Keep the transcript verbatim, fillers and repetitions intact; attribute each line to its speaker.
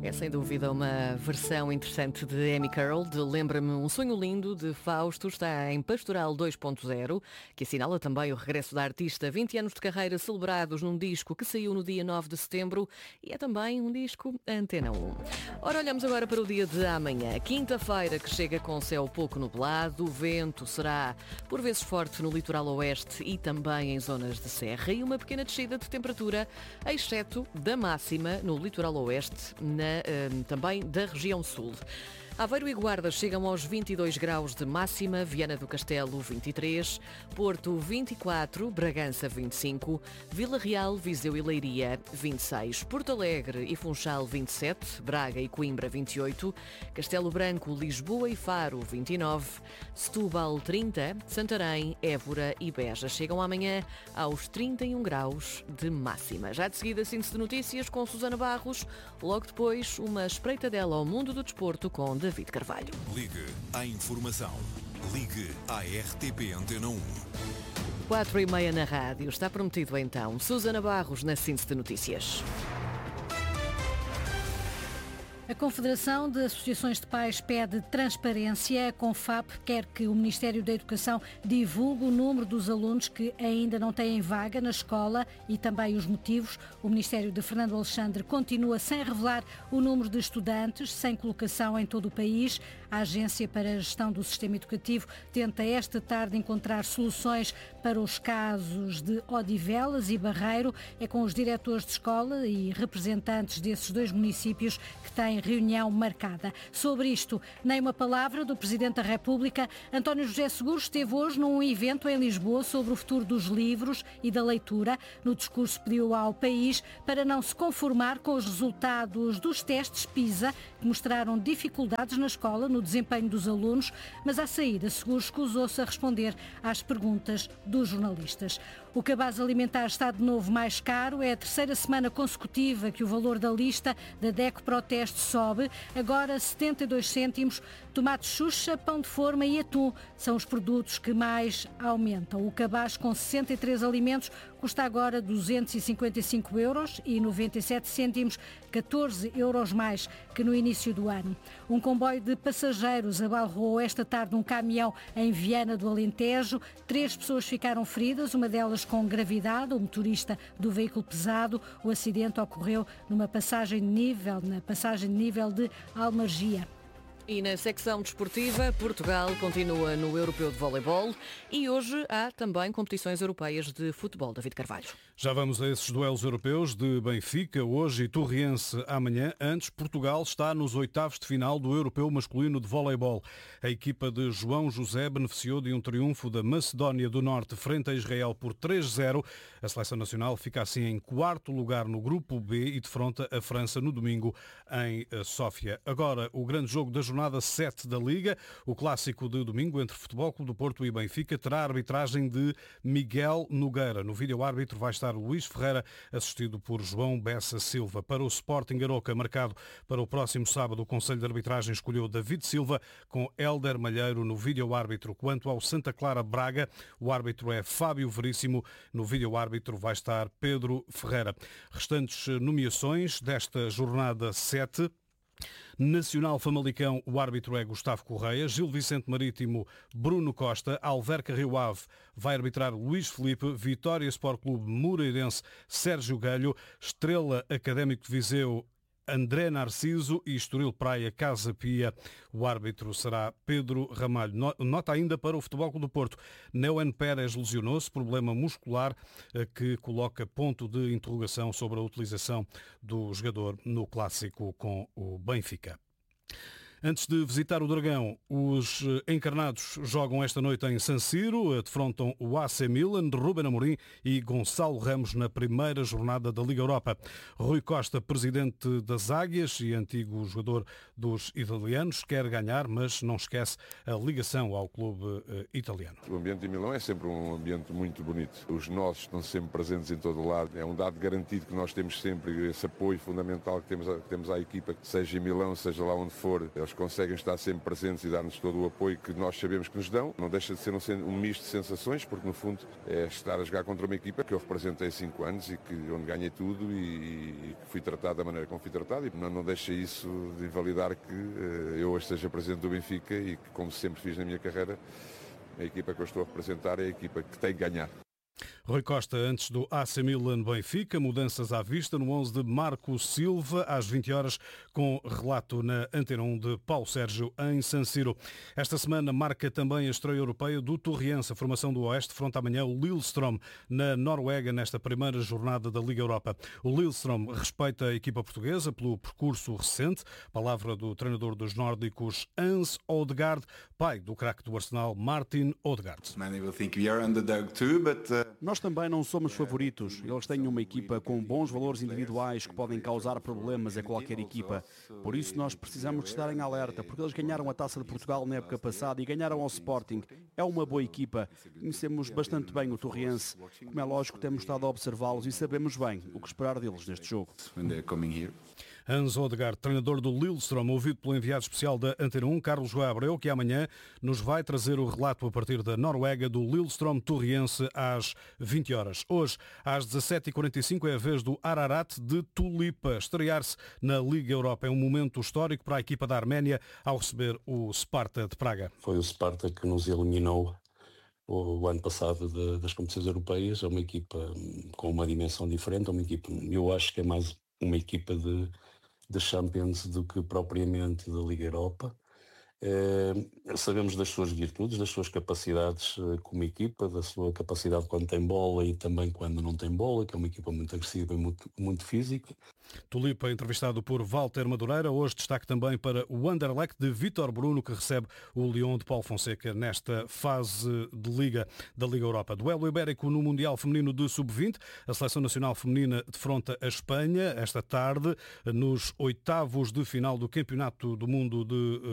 Speaker 1: É sem dúvida uma versão interessante de Amy Carroll, de Lembra-me um Sonho Lindo, de Fausto, está em Pastoral dois ponto zero, que assinala também o regresso da artista, vinte anos de carreira celebrados num disco que saiu no dia nove de setembro e é também um disco Antena um. Ora, olhamos agora para o dia de amanhã, quinta-feira, que chega com céu pouco nublado, o vento será por vezes forte no litoral oeste e também em zonas de serra e uma pequena descida de temperatura, exceto da máxima no litoral oeste, na também da região sul. Aveiro e Guarda chegam aos vinte e dois graus de máxima, Viana do Castelo vinte e três, Porto vinte e quatro, Bragança vinte e cinco, Vila Real, Viseu e Leiria vinte e seis, Porto Alegre e Funchal vinte e sete, Braga e Coimbra vinte e oito, Castelo Branco, Lisboa e Faro vinte e nove, Setúbal trinta, Santarém, Évora e Beja chegam amanhã aos trinta e um graus de máxima. Já de seguida, síntese de notícias com Susana Barros, logo depois uma espreitadela ao mundo do desporto com David Carvalho.
Speaker 2: Ligue à informação. Ligue à R T P Antena um.
Speaker 1: Quatro e meia na rádio. Está prometido então. Susana Barros na síntese de notícias.
Speaker 3: A Confederação de Associações de Pais pede transparência. A Confap quer que o Ministério da Educação divulgue o número dos alunos que ainda não têm vaga na escola e também os motivos. O Ministério de Fernando Alexandre continua sem revelar o número de estudantes sem colocação em todo o país. A Agência para a Gestão do Sistema Educativo tenta esta tarde encontrar soluções para os casos de Odivelas e Barreiro. É com os diretores de escola e representantes desses dois municípios que têm reunião marcada. Sobre isto, nem uma palavra do Presidente da República. António José Seguro esteve hoje num evento em Lisboa sobre o futuro dos livros e da leitura. No discurso pediu ao país para não se conformar com os resultados dos testes PISA, que mostraram dificuldades na escola no desempenho dos alunos, mas à saída Seguro escusou-se a responder às perguntas dos jornalistas. O cabaz alimentar está de novo mais caro. É a terceira semana consecutiva que o valor da lista da DECO Proteste sobe, agora setenta e dois cêntimos. Tomate Xuxa, pão de forma e atum são os produtos que mais aumentam. O cabaz com sessenta e três alimentos custa agora duzentos e cinquenta e cinco euros e noventa e sete cêntimos, catorze euros mais que no início do ano. Um comboio de passageiros abalroou esta tarde um caminhão em Viana do Alentejo. Três pessoas ficaram feridas, uma delas com gravidade, o motorista do veículo pesado. O acidente ocorreu numa passagem de nível, na passagem de nível de Almargia.
Speaker 1: E na secção desportiva, Portugal continua no Europeu de Voleibol e hoje há também competições europeias de futebol. David Carvalho.
Speaker 4: Já vamos a esses duelos europeus de Benfica hoje e Torriense amanhã. Antes, Portugal está nos oitavos de final do Europeu Masculino de Voleibol. A equipa de João José beneficiou de um triunfo da Macedónia do Norte frente a Israel por três a zero. A seleção nacional fica assim em quarto lugar no grupo B e defronta a França no domingo em Sófia. Agora, o grande jogo da jornada sete da Liga, o clássico de domingo entre Futebol Clube do Porto e Benfica, terá a arbitragem de Miguel Nogueira. No vídeo-árbitro vai estar Luís Ferreira, assistido por João Bessa Silva. Para o Sporting Aroca, marcado para o próximo sábado, o Conselho de Arbitragem escolheu David Silva com Hélder Malheiro no vídeo-árbitro. Quanto ao Santa Clara Braga, o árbitro é Fábio Veríssimo. No vídeo-árbitro vai estar Pedro Ferreira. Restantes nomeações desta jornada sete. Nacional Famalicão, o árbitro é Gustavo Correia. Gil Vicente Marítimo, Bruno Costa. Alverca Rio Ave vai arbitrar Luís Filipe. Vitória Sport Clube Moreirense, Sérgio Galho. Estrela Académico de Viseu, André Narciso e Estoril Praia Casa Pia. O árbitro será Pedro Ramalho. Nota ainda para o Futebol Clube do Porto. Neuen Pérez lesionou-se, problema muscular que coloca ponto de interrogação sobre a utilização do jogador no clássico com o Benfica. Antes de visitar o Dragão, os encarnados jogam esta noite em San Siro, defrontam o A C Milan, Ruben Amorim e Gonçalo Ramos na primeira jornada da Liga Europa. Rui Costa, presidente das Águias e antigo jogador dos italianos, quer ganhar, mas não esquece a ligação ao clube italiano.
Speaker 5: O ambiente em Milão é sempre um ambiente muito bonito. Os nossos estão sempre presentes em todo o lado. É um dado garantido que nós temos sempre esse apoio fundamental que temos, que temos à equipa, seja em Milão, seja lá onde for. Eles eles conseguem estar sempre presentes e dar-nos todo o apoio que nós sabemos que nos dão. Não deixa de ser um, um misto de sensações, porque no fundo é estar a jogar contra uma equipa que eu representei há cinco anos e que, onde ganhei tudo e, e que fui tratado da maneira como fui tratado, e não, não deixa isso de invalidar que uh, eu hoje seja presidente do Benfica e que, como sempre fiz na minha carreira, a equipa que eu estou a representar é a equipa que tem que ganhar.
Speaker 4: Rui Costa, antes do A C Milan-Benfica, mudanças à vista no onze de Marco Silva, às vinte horas, com relato na Antena um de Paulo Sérgio, em San Siro. Esta semana marca também a estreia europeia do Torriense, a formação do Oeste, fronte amanhã o Lillestrøm, na Noruega, nesta primeira jornada da Liga Europa. O Lillestrøm respeita a equipa portuguesa pelo percurso recente, palavra do treinador dos nórdicos, Hans Odegaard, pai do craque do Arsenal, Martin Odegaard.
Speaker 6: Nós também não somos favoritos. Eles têm uma equipa com bons valores individuais que podem causar problemas a qualquer equipa. Por isso nós precisamos de estar em alerta, porque eles ganharam a Taça de Portugal na época passada e ganharam ao Sporting. É uma boa equipa. Conhecemos bastante bem o Torriense. Como é lógico, temos estado a observá-los e sabemos bem o que esperar deles neste jogo.
Speaker 4: Hans Odegaard, treinador do Lillestrøm, ouvido pelo enviado especial da Antena um, Carlos João Abreu, que amanhã nos vai trazer o relato a partir da Noruega do Lillestrøm Torriense às vinte horas. Hoje, às dezassete e quarenta e cinco, é a vez do Ararat de Tulipa estrear-se na Liga Europa. É um momento histórico para a equipa da Arménia ao receber o Sparta de Praga.
Speaker 7: Foi o Sparta que nos eliminou o ano passado de, das competições europeias. É uma equipa com uma dimensão diferente, é uma equipa, eu acho que é mais uma equipa de de Champions do que propriamente da Liga Europa. É, sabemos das suas virtudes, das suas capacidades como equipa, da sua capacidade quando tem bola e também quando não tem bola, que é uma equipa muito agressiva e muito, muito física.
Speaker 4: Tulipa, entrevistado por Walter Madureira. Hoje destaque também para o Anderlecht de Vítor Bruno, que recebe o Lyon de Paulo Fonseca nesta fase de Liga da Liga Europa. Duelo ibérico no Mundial Feminino de sub vinte. A Seleção Nacional Feminina defronta a Espanha esta tarde nos oitavos de final do Campeonato do Mundo de